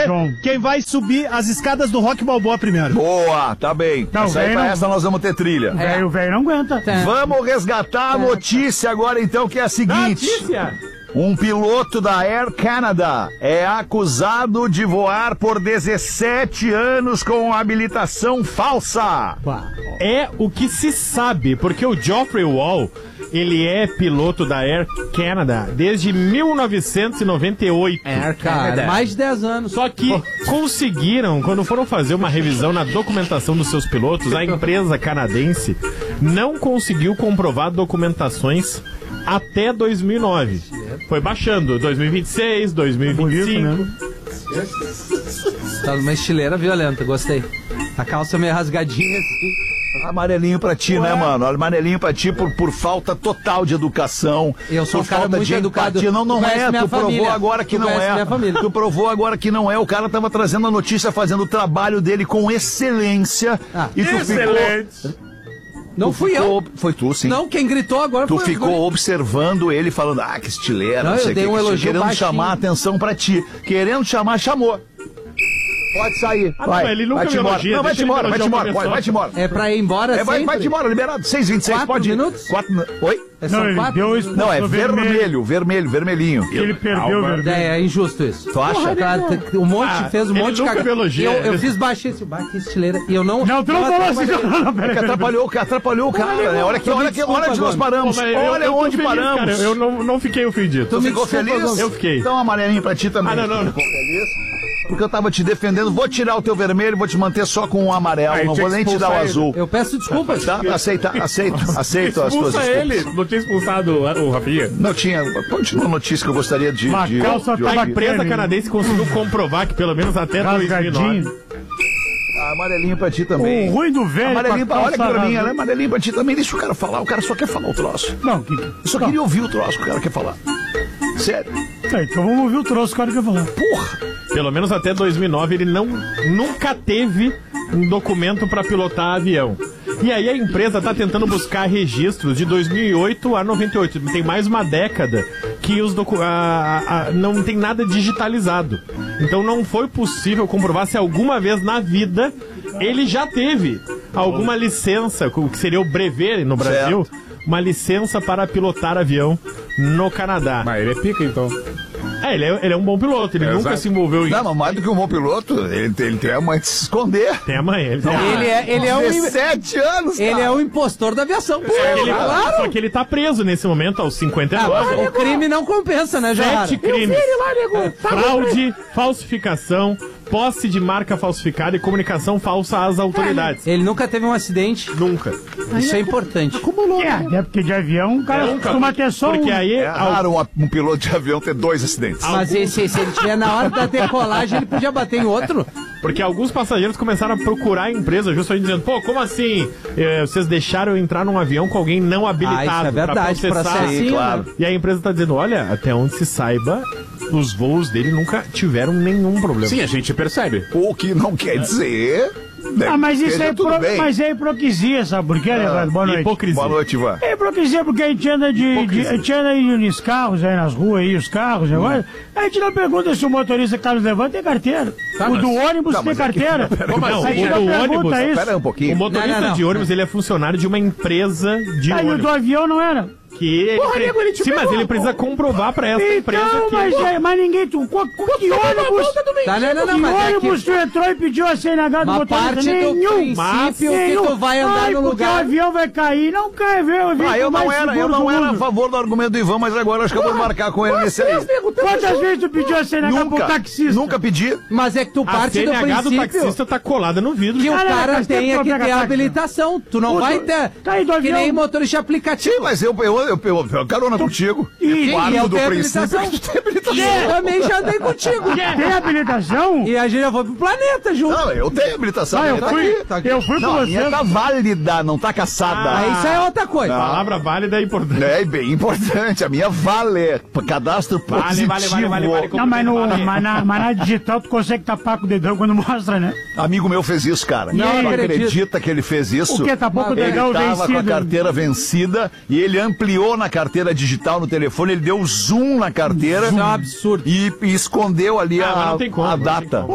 João. Quem vai subir as escadas do Rock Balboa primeiro. Boa, tá bem. Não, Essa nós vamos ter trilha. O velho não aguenta. Vamos resgatar a notícia agora, então, que é a seguinte. Notícia! Um piloto da Air Canada é acusado de voar por 17 anos com habilitação falsa. É o que se sabe, porque o Geoffrey Wall, ele é piloto da Air Canada desde 1998. Cara, mais de 10 anos. Só que conseguiram, quando foram fazer uma revisão na documentação dos seus pilotos, a empresa canadense não conseguiu comprovar documentações até 2009. Foi baixando, 2026, 2025. Tá numa estileira violenta, gostei. A calça meio rasgadinha assim. Amarelinho pra ti, né, mano? Amarelinho pra ti por falta total de educação. Eu sou um por cara falta muito de educado. empatia. Não Tu conhece é. minha Tu provou família. agora que Tu não conhece é. minha família. Tu provou agora que não é. O cara tava trazendo a notícia, fazendo o trabalho dele com excelência. E tu ficou... Não fui eu. Foi tu, sim. Não, quem gritou agora Tu foi ficou observando ele falando, que estileira, não sei o que. Querendo baixinho. chamar a atenção pra ti. Querendo chamar, chamou. Pode sair. Não, ele nunca me elogia. Não, vai-te embora, vai-te embora. Vai-te embora. É pra ir embora Vai-te embora, liberado. 6h26, pode ir. 4 minutos? Oi? São ele 4? deu isso. Não, é vermelhinho. Ele perdeu o vermelho. É injusto isso. Tu acha? Fez um monte de nunca me elogia. Eu fiz baixíssimo, que estileira. E eu não. Não, tu não falou assim. Não, É que atrapalhou o cara, né? Olha onde nós paramos. Olha onde paramos. Cara, eu não fiquei ofendido. Tu ficou feliz? Eu fiquei. Então, amarelinho pra ti também. Não. Ficou feliz? Porque eu tava te defendendo. Vou tirar o teu vermelho, vou te manter só com o amarelo. Não vou nem te dar o azul. Eu peço desculpas. Tá? Aceito as tuas Expulsa desculpas. ele. Não tinha expulsado o Rafinha? Não tinha. Continua a notícia que eu gostaria de Uma calça de A tava empresa canadense conseguiu comprovar que pelo menos até 2009... rasgadinho. Amarelinho pra ti também. O ruim do velho. Amarelinho com a olha aqui calça pra mim, rasgada. né? Amarelinho pra ti também. Deixa o cara falar. O cara só quer falar o troço. Não, Eu só queria ouvir o troço que o cara quer falar. Sério. então vamos ouvir o troço que o cara quer falar. Porra. Pelo menos até 2009 ele nunca teve um documento para pilotar avião. E aí a empresa está tentando buscar registros de 2008 a 98. Tem mais uma década que não tem nada digitalizado. Então não foi possível comprovar se alguma vez na vida ele já teve alguma licença, que seria o brevet no Brasil, uma licença para pilotar avião no Canadá. Mas ele é pica, então. Ele é um bom piloto, ele nunca se envolveu em... Não, mas mais do que um bom piloto, ele tem a mãe de se esconder. Tem a mãe, ele é um 17 anos, Ele cara. é o impostor da aviação. Só que ele tá preso nesse momento aos 59. O crime não compensa, né, Jorge? 7 crimes. Fraude, falsificação, posse de marca falsificada e comunicação falsa às autoridades. Ele nunca teve um acidente. Nunca. Isso é importante. É porque de avião o cara costuma ter só Porque um. aí... É raro um piloto de avião ter 2 acidentes. Mas se ele tiver na hora da decolagem, ele podia bater em outro. Porque alguns passageiros começaram a procurar a empresa justamente dizendo, como assim? Vocês deixaram eu entrar num avião com alguém não habilitado Isso é verdade, pra processar. processo, Sim, claro. E a empresa tá dizendo, olha, até onde se saiba, os voos dele nunca tiveram nenhum problema. Sim, a gente percebe. O que não quer dizer... Mas isso é tudo bem. mas é hipocrisia, sabe por quê, Leandro? Boa noite. Hipocrisia. Boa noite, Ivan. É hipocrisia porque a gente anda a gente anda aí nos carros, aí nas ruas, aí os carros, agora. A gente não pergunta se o motorista que tá nos levando tem carteira. O do ônibus tem carteira. Como assim? A gente não O do pergunta ônibus, isso. Pera aí um pouquinho. O motorista Não. de ônibus, ele é funcionário de uma empresa de Aí o ônibus. do avião não era. Que ele Sim, mas ele precisa comprovar pra essa empresa Então, que... mas ninguém... Que ônibus... Não, Que mas é ônibus que tu entrou e pediu a CNH do uma motorista? parte do Nenhum. princípio que tu vai andar no Porque o lugar... avião vai cair. Não cai, velho. Eu não era a favor do argumento do Ivan, mas agora acho que eu vou marcar com ele nesse aí. Quantas vezes tu pediu a CNH pro taxista? Nunca pedi. Mas é que tu A parte do CNH do princípio taxista tá colada no vidro. que o Caraca, cara mas tem tenha que problema ter com a habilitação. Tu não vai ter... Tá aí do Que avião. nem motorista de aplicativo. Sim, mas eu carona contigo. E Parto eu do tenho princípio habilitação. que tu tem habilitação. Eu também já andei contigo. Tem habilitação? E a gente já foi pro planeta junto. Não, eu tenho habilitação. Ah, a eu minha tá fui, aqui, tá aqui. eu fui Não, com a minha você. tá válida, não tá caçada. Isso aí é outra coisa. Palavra válida é importante. É bem importante, a minha vale. Cadastro positivo. Vale. Não, mas na digital tu consegue tapar com o dedão quando mostra, né? Amigo meu fez isso, cara. Não Tu acredito. acredita que ele fez isso? O que? Tapou com o Ele dedão tava com a vencido. carteira vencida e ele ampliou na carteira digital no telefone, ele deu zoom na carteira. Isso é um absurdo. E escondeu ali mas não tem como, a não tem data. como.